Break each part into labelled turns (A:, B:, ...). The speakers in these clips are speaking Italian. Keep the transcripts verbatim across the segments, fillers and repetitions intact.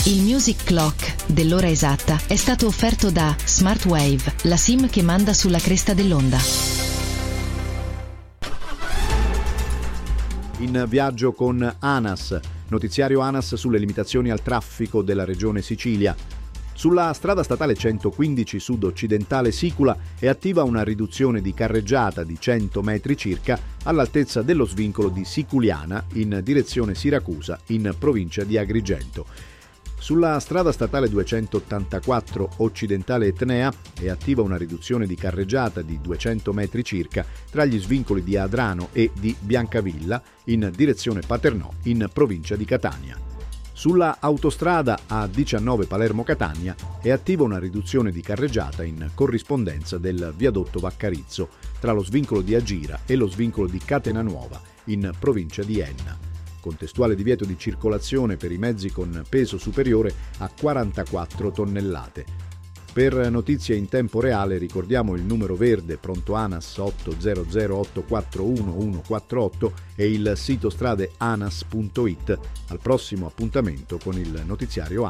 A: Il Music Clock dell'ora esatta è stato offerto da Smartwave, la SIM che manda sulla cresta dell'onda.
B: In viaggio con ANAS, notiziario ANAS sulle limitazioni al traffico della regione Sicilia. Sulla strada statale centoquindici sud-occidentale Sicula è attiva una riduzione di carreggiata di cento metri circa all'altezza dello svincolo di Siculiana in direzione Siracusa in provincia di Agrigento. Sulla strada statale duecentottantaquattro occidentale Etnea è attiva una riduzione di carreggiata di duecento metri circa tra gli svincoli di Adrano e di Biancavilla in direzione Paternò in provincia di Catania. Sulla autostrada A diciannove Palermo-Catania è attiva una riduzione di carreggiata in corrispondenza del viadotto Vaccarizzo tra lo svincolo di Agira e lo svincolo di Catenanuova in provincia di Enna. Contestuale divieto di circolazione per i mezzi con peso superiore a quarantaquattro tonnellate. Per notizie in tempo reale ricordiamo il numero verde pronto ANAS otto zero zero otto quattro uno uno quattro otto e il sito strade anas punto it. Al prossimo appuntamento con il notiziario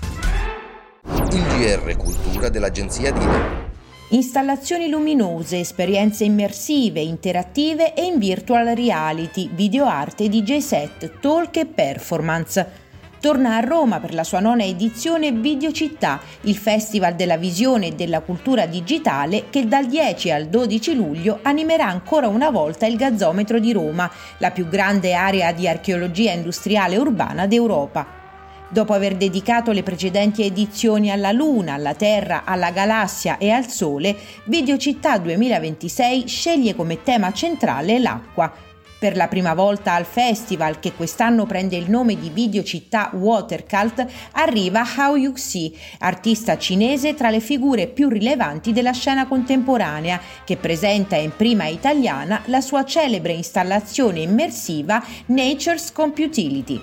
B: ANAS.
C: Il G R Cultura dell'Agenzia Dina.
D: Installazioni luminose, esperienze immersive, interattive e in virtual reality, videoarte, D J set, talk e performance. Torna a Roma per la sua nona edizione Videocittà, il festival della visione e della cultura digitale che dal dieci al dodici luglio animerà ancora una volta il Gazzometro di Roma, la più grande area di archeologia industriale urbana d'Europa. Dopo aver dedicato le precedenti edizioni alla Luna, alla Terra, alla Galassia e al Sole, Videocittà duemilaventisei sceglie come tema centrale l'acqua. Per la prima volta al festival, che quest'anno prende il nome di Videocittà Watercult, arriva Hao Yuxi, artista cinese tra le figure più rilevanti della scena contemporanea, che presenta in prima italiana la sua celebre installazione immersiva Nature's Computility.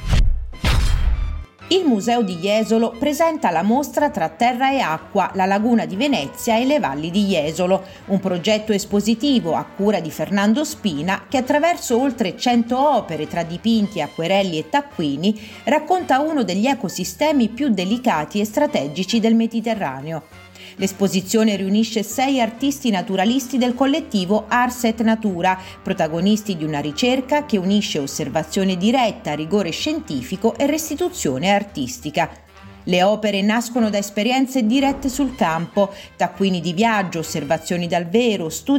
D: Il Museo di Jesolo presenta la mostra Tra terra e acqua, la laguna di Venezia e le valli di Jesolo, un progetto espositivo a cura di Fernando Spina che attraverso oltre cento opere tra dipinti, acquerelli e taccuini racconta uno degli ecosistemi più delicati e strategici del Mediterraneo. L'esposizione riunisce sei artisti naturalisti del collettivo Ars et Natura, protagonisti di una ricerca che unisce osservazione diretta, rigore scientifico e restituzione artistica. Le opere nascono da esperienze dirette sul campo, taccuini di viaggio, osservazioni dal vero, studi